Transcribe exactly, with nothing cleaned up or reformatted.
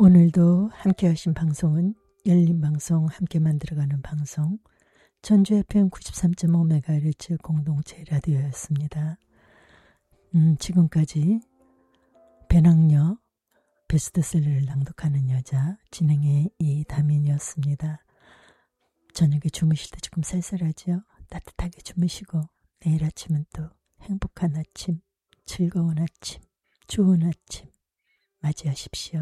오늘도 함께 하신 방송은 열린방송 함께 만들어가는 방송 전주 에프엠 구십삼 점 오 메가헤르츠 공동체 라디오였습니다. 음, 지금까지 배낭여 베스트셀러를 낭독하는 여자 진행의 이다민이었습니다. 저녁에 주무실 때 조금 쌀쌀하죠? 따뜻하게 주무시고 내일 아침은 또 행복한 아침, 즐거운 아침, 좋은 아침 맞이하십시오.